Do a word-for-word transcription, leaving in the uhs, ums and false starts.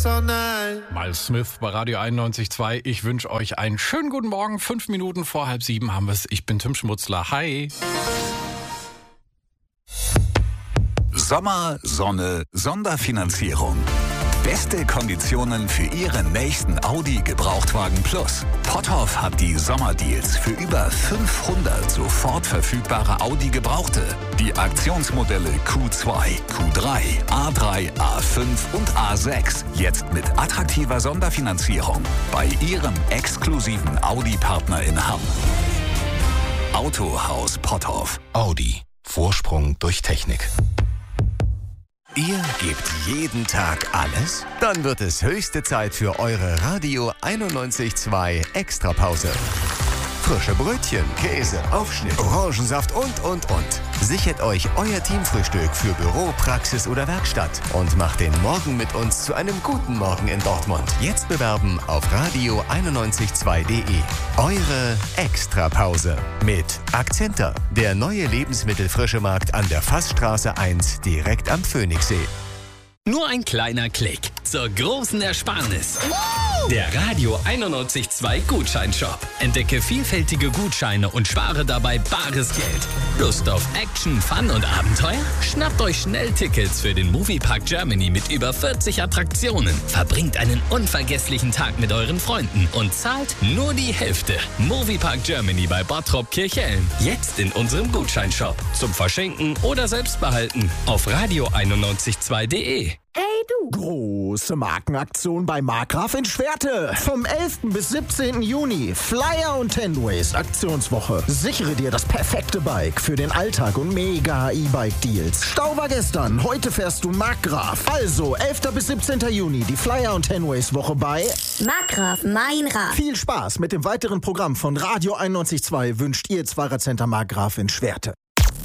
this all night. Miles Smith bei Radio einundneunzig Komma zwei. Ich wünsche euch einen schönen guten Morgen. Fünf Minuten vor halb sieben haben wir es. Ich bin Tim Schmutzler. Hi. Sommer, Sonne, Sonderfinanzierung. Beste Konditionen für Ihren nächsten Audi Gebrauchtwagen Plus. Potthoff hat die Sommerdeals für über fünfhundert sofort verfügbare Audi Gebrauchte. Die Aktionsmodelle Q zwei, Q drei, A drei, A fünf und A sechs. Jetzt mit attraktiver Sonderfinanzierung bei Ihrem exklusiven Audi-Partner in Hamm. Autohaus Potthoff. Audi. Vorsprung durch Technik. Ihr gebt jeden Tag alles? Dann wird es höchste Zeit für eure Radio einundneunzig Komma zwei Extrapause. Frische Brötchen, Käse, Aufschnitt, Orangensaft und, und, und. Sichert euch euer Teamfrühstück für Büro, Praxis oder Werkstatt und macht den Morgen mit uns zu einem guten Morgen in Dortmund. Jetzt bewerben auf radio einundneunzig Komma zwei punkt de. Eure Extrapause mit Akzenter, der neue Lebensmittelfrischemarkt an der Fassstraße eins direkt am Phoenixsee. Nur ein kleiner Klick zur großen Ersparnis. Der Radio einundneunzig Komma zwei Gutscheinshop. Entdecke vielfältige Gutscheine und spare dabei bares Geld. Lust auf Action, Fun und Abenteuer? Schnappt euch schnell Tickets für den Moviepark Germany mit über vierzig Attraktionen. Verbringt einen unvergesslichen Tag mit euren Freunden und zahlt nur die Hälfte. Moviepark Germany bei Bottrop Kirchhellen. Jetzt in unserem Gutscheinshop. Zum Verschenken oder selbst behalten. Auf radio einundneunzig Komma zwei punkt de. Hey du! Große Markenaktion bei Markgraf in Schwerte. Vom elften bis siebzehnten Juni. Flyer und Tenways Aktionswoche. Sichere dir das perfekte Bike für den Alltag und mega E-Bike-Deals. Stau war gestern, heute fährst du Markgraf. Also, elften bis siebzehnten Juni, die Flyer und Tenways Woche bei Markgraf, mein Rad. Viel Spaß mit dem weiteren Programm von Radio einundneunzig Komma zwei wünscht ihr Zweirad Center Markgraf in Schwerte.